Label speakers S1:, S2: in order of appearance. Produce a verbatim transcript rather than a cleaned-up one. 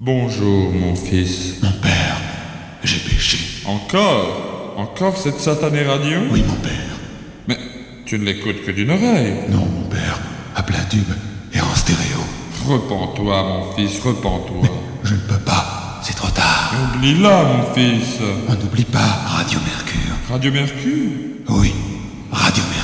S1: Bonjour, mon fils.
S2: Mon père, j'ai péché.
S1: Encore Encore cette satanée radio?
S2: Oui, mon père.
S1: Mais tu ne l'écoutes que d'une oreille.
S2: Non, mon père, à plein tube et en stéréo.
S1: Repens-toi, mon fils, repens-toi.
S2: Je ne peux pas, c'est trop tard.
S1: Oublie-la, mon fils.
S2: On n'oublie pas Radio Mercure.
S1: Radio Mercure?
S2: Oui, Radio Mercure.